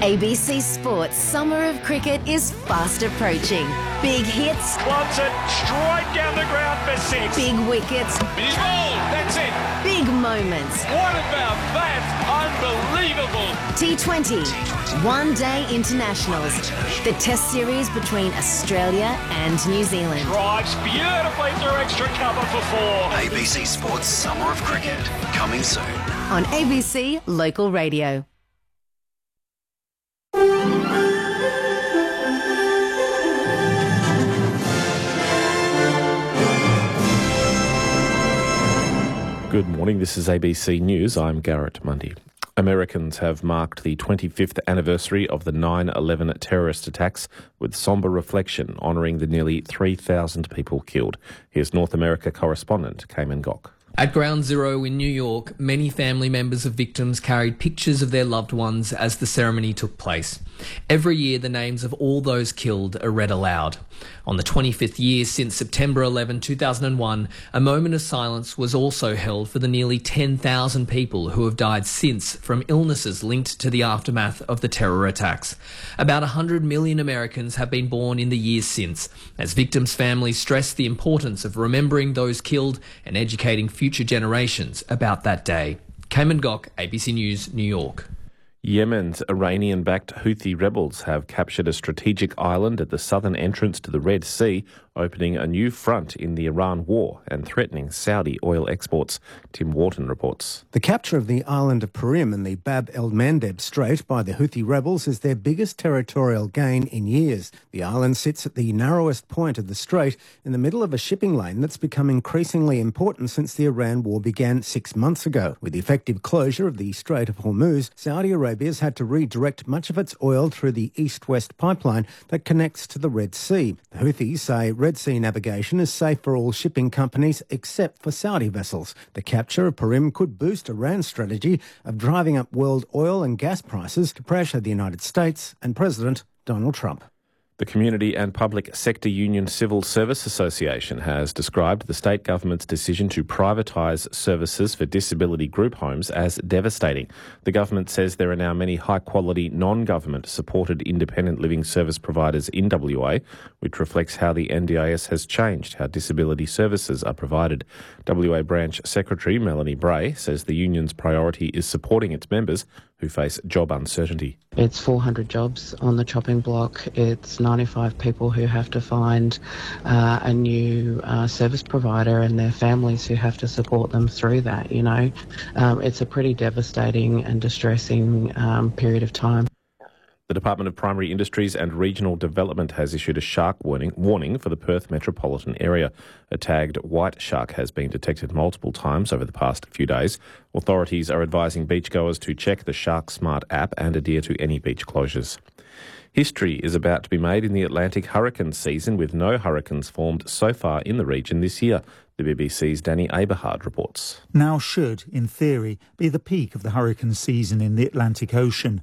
ABC Sports Summer of Cricket is fast approaching. Big hits. Wants it straight down the ground for 6. Big wickets. He's bowled. That's it. Big moments. What about that? Unbelievable. T20. One-day internationals. The test series between Australia and New Zealand. Drives beautifully through extra cover for 4. ABC Sports Summer of Cricket, coming soon. On ABC Local Radio. Good morning, this is ABC News. I'm Garrett Mundy. Americans have marked the 25th anniversary of the 9/11 terrorist attacks with sombre reflection, honouring the nearly 3,000 people killed. Here's North America correspondent Cayman Gok. At Ground Zero in New York, many family members of victims carried pictures of their loved ones as the ceremony took place. Every year, the names of all those killed are read aloud. On the 25th year since September 11, 2001, a moment of silence was also held for the nearly 10,000 people who have died since from illnesses linked to the aftermath of the terror attacks. About 100 million Americans have been born in the years since, as victims' families stress the importance of remembering those killed and educating future generations about that day. Cayman Gok, ABC News, New York. Yemen's Iranian-backed Houthi rebels have captured a strategic island at the southern entrance to the Red Sea, opening a new front in the Iran war and threatening Saudi oil exports. Tim Wharton reports. The capture of the island of Purim in the Bab el-Mandeb Strait by the Houthi rebels is their biggest territorial gain in years. The island sits at the narrowest point of the strait in the middle of a shipping lane that's become increasingly important since the Iran war began 6 months ago. With the effective closure of the Strait of Hormuz, Saudi Arabia has had to redirect much of its oil through the east-west pipeline that connects to the Red Sea. The Houthis say Red Sea navigation is safe for all shipping companies except for Saudi vessels. The capture of Purim could boost Iran's strategy of driving up world oil and gas prices to pressure the United States and President Donald Trump. The Community and Public Sector Union Civil Service Association has described the state government's decision to privatise services for disability group homes as devastating. The government says there are now many high-quality, non-government supported independent living service providers in WA, which reflects how the NDIS has changed how disability services are provided. WA Branch Secretary Melanie Bray says the union's priority is supporting its members who face job uncertainty. It's 400 jobs on the chopping block. It's 95 people who have to find a new service provider and their families who have to support them through that, you know. It's a pretty devastating and distressing period of time. The Department of Primary Industries and Regional Development has issued a shark warning for the Perth metropolitan area. A tagged white shark has been detected multiple times over the past few days. Authorities are advising beachgoers to check the Shark Smart app and adhere to any beach closures. History is about to be made in the Atlantic hurricane season, with no hurricanes formed so far in the region this year. The BBC's Danny Aberhard reports. Now should, in theory, be the peak of the hurricane season in the Atlantic Ocean.